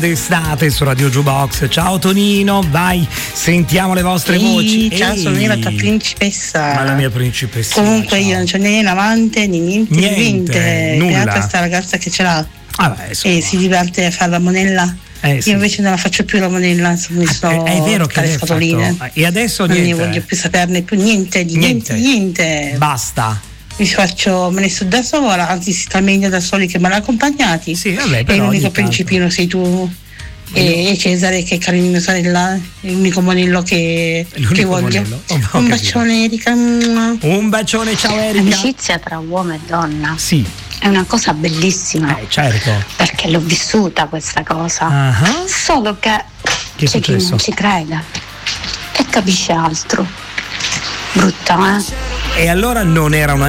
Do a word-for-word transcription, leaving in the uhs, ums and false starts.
d'estate su Radio Jukebox. Ciao Tonino, vai, sentiamo le vostre Ehi, voci. ciao, Ehi. sono io la tua principessa. Ma la mia principessa. Comunque io non c'ho né un amante né niente, Niente, niente. nulla. Beata questa ragazza che ce l'ha Ah, beh, e si diverte a fare la monella. Eh, sì. Io invece non la faccio più la monella, insomma, mi sto È, è vero che le lei ha scatoline. fatto- E adesso Non ne niente. voglio più saperne più niente, di niente, Niente. niente. Basta. Mi faccio, me ne sto da sola, anzi si sta meglio da soli che mal accompagnati. Sì, vabbè, E però ogni l'unico tanto. principino sei tu. E, e Cesare, che è carino mia sorella, è l'unico monello che, L'unico che voglio. monello. Oh, ho Un capito. bacione, Erika. Un bacione, ciao Erika. L'amicizia tra uomo e donna Sì, è una cosa bellissima, eh, certo. perché l'ho vissuta questa cosa. Ah, Solo che Che è c'è chi successo? non ci crede e capisce altro. Brutta, eh? E allora non era una